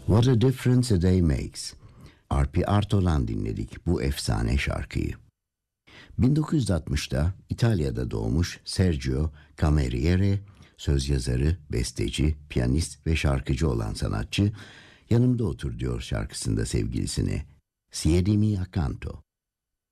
What a Difference a Day Makes. R.P. Arto'dan dinledik bu efsane şarkıyı. 1960'da İtalya'da doğmuş Sergio Cameriere, söz yazarı, besteci, piyanist ve şarkıcı olan sanatçı, yanımda otur diyor şarkısında sevgilisine. Siedimi accanto.